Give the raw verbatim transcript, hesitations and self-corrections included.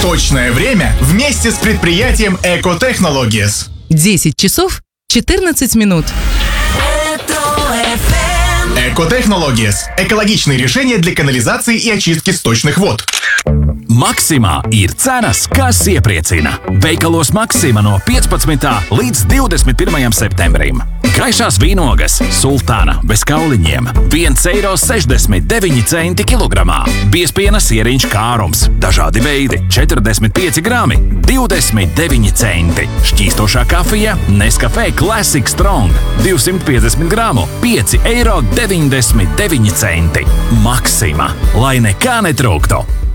Точное время вместе с предприятием Экотехнологиес. десять часов четырнадцать минут. Экотехнологиес. Экологичные решения для канализации и очистки сточных вод. Maksimā ir cenas, kas iepriecina. Veikalos Maksima no piecpadsmitā līdz divdesmit pirmajam septembrim. Gaišās vīnogas Sultāna bez kauliņiem - viens eiro sešdesmit deviņi centi kilogramā. Biezpiena sieriņš Kārums - dažādi veidi - četrdesmit pieci grami - divdesmit deviņi centi. Šķīstošā kafija Nescafé Classic Strong - divsimt piecdesmit gramu - pieci eiro deviņdesmit deviņi centi. Maksima, lai nekā netrūktu.